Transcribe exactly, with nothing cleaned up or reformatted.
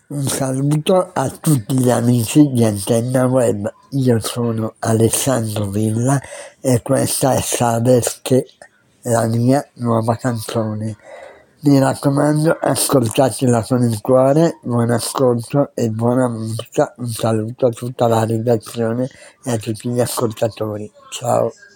Un saluto a tutti gli amici di Antenna Web, io sono Alessandro Villa e questa è Sabes che, la mia nuova canzone. Mi raccomando, ascoltatela con il cuore, buon ascolto e buona musica. Un saluto a tutta la redazione e a tutti gli ascoltatori. Ciao.